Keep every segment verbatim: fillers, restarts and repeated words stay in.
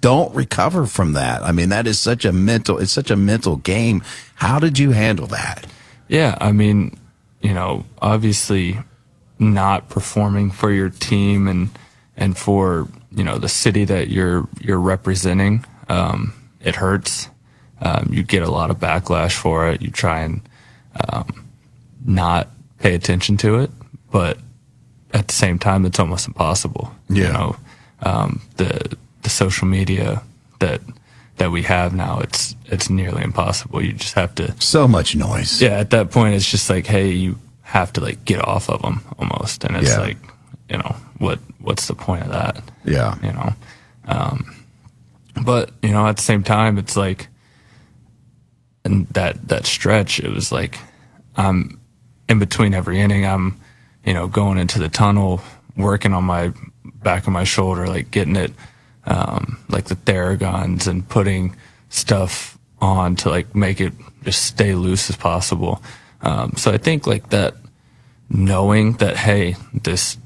don't recover from that. I mean, that is such a mental, it's such a mental game. How did you handle that? Yeah, I mean, you know, obviously not performing for your team and and for, you know, the city that you're you're representing, um, it hurts. Um, you get a lot of backlash for it. You try and um, not pay attention to it, but at the same time, it's almost impossible. Yeah. You know, um, the the social media that that we have now, it's it's nearly impossible. You just have to. So much noise. Yeah, at that point, it's just like, hey, you have to like get off of them almost, and it's Yeah. like, you know, what what's the point of that? Yeah. You know, um, but you know, at the same time, it's like, and that that stretch, it was like, I'm in between every inning, I'm, you know, going into the tunnel, working on my back of my shoulder, like getting it, um, like the Theragons, and putting stuff on to like make it just stay loose as possible. Um, so I think like that, knowing that, hey, this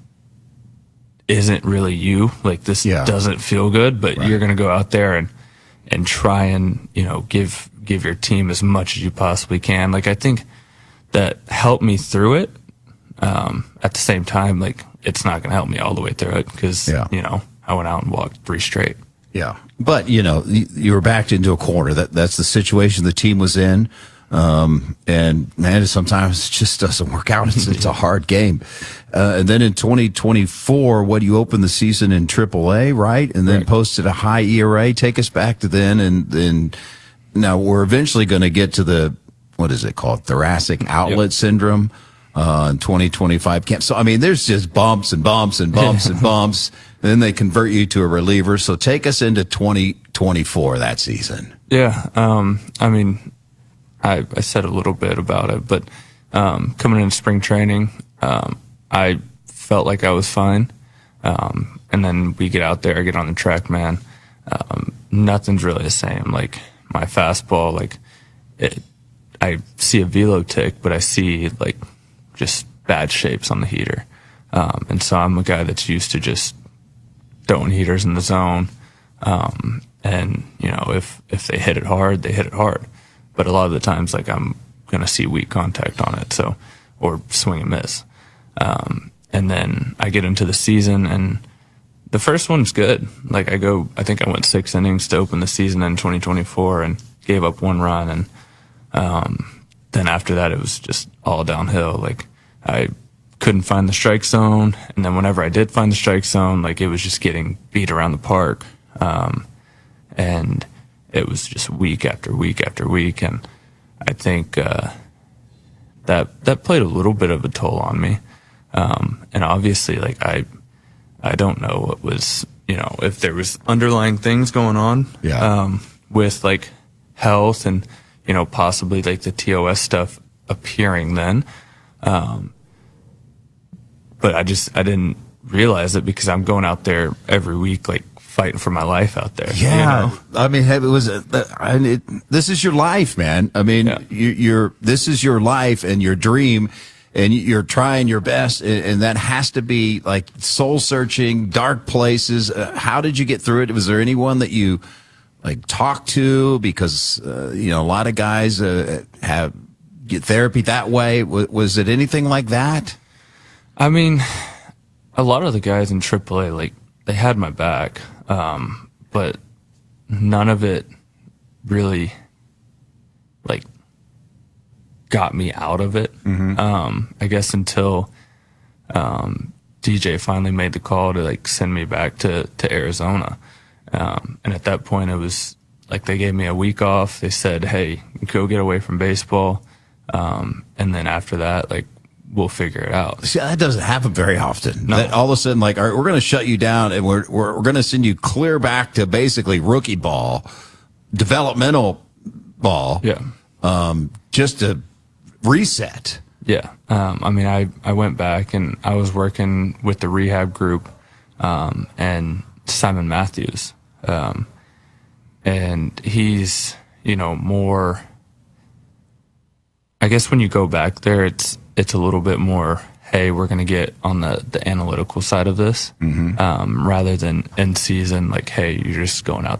isn't really you, like this Yeah. doesn't feel good, but Right. you're going to go out there and, and try and, you know, give, give your team as much as you possibly can. Like, I think that helped me through it. Um, at the same time, like, it's not going to help me all the way through it because, Yeah. you know, I went out and walked three straight. Yeah. But, you know, you, you were backed into a corner. That That's the situation the team was in. Um, and man, sometimes it just doesn't work out. It's, it's a hard game. Uh, and then in twenty twenty-four, what, you opened the season in triple A, right? And then Right. posted a high E R A. Take us back to then. And then now we're eventually going to get to the, what is it called? Thoracic outlet Yep. syndrome, uh, in twenty twenty-five camp. So, I mean, there's just bumps and bumps and bumps and bumps. And then they convert you to a reliever. So take us into twenty twenty-four, that season. Yeah. Um, I mean, I, I said a little bit about it, but um, coming into spring training, um, I felt like I was fine. Um, and then we get out there, I get on the track, man. Um, nothing's really the same. Like my fastball, like it, I see a velo tick, but I see like just bad shapes on the heater. Um, and so I'm a guy that's used to just throwing heaters in the zone. Um, and you know, if, if they hit it hard, they hit it hard. But a lot of the times, like, I'm going to see weak contact on it, so, or swing and miss. Um, and then I get into the season, and the first one's good. Like, I go, I think I went six innings to open the season in twenty twenty-four and gave up one run. And um, then after that, it was just all downhill. Like, I couldn't find the strike zone. And then whenever I did find the strike zone, like, it was just getting beat around the park. Um, and it was just week after week after week, and I think uh, that that played a little bit of a toll on me. Um, and obviously, like I, I don't know what was, you know, if there was underlying things going on, Yeah. um, with like health and, you know, possibly like the T O S stuff appearing then. Um, but I just I didn't realize it because I'm going out there every week, like, fighting for my life out there. Yeah, you know? I mean, it was. A, I mean, it, this is your life, man. I mean, Yeah. you, you're. This is your life and your dream, and you're trying your best, and, and that has to be like soul searching, dark places. Uh, how did you get through it? Was there anyone that you like talked to? Because uh, you know, a lot of guys uh, have get therapy that way. Was, was it anything like that? I mean, a lot of the guys in triple A, like, they had my back, um, but none of it really, like, got me out of it. Mm-hmm. Um, I guess until um, D J finally made the call to, like, send me back to, to Arizona. Um, and at that point, it was, like, they gave me a week off. They said, hey, go get away from baseball. Um, and then after that, like, we'll figure it out. See, that doesn't happen very often. No. That all of a sudden, like, all right, we're going to shut you down, and we're we're, we're going to send you clear back to basically rookie ball, developmental ball, Yeah. um, just to reset. Yeah. Um, I mean, I, I went back and I was working with the rehab group, um, and Simon Matthews. Um, and he's, you know, more, I guess when you go back there, it's, it's a little bit more, hey, we're going to get on the, the analytical side of this, Mm-hmm. um, rather than in season, like, hey, you're just going out